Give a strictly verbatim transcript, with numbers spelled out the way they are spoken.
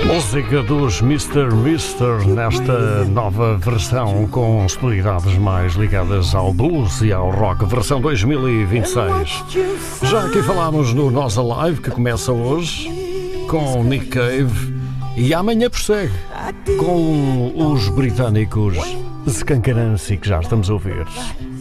Música dos mister Mister nesta nova versão com sonoridades mais ligadas ao blues e ao rock, versão dois mil e vinte e seis. Já aqui falámos no Nós Alive, que começa hoje com Nick Cave e amanhã prossegue com os britânicos Skank Nancy, que já estamos a ouvir.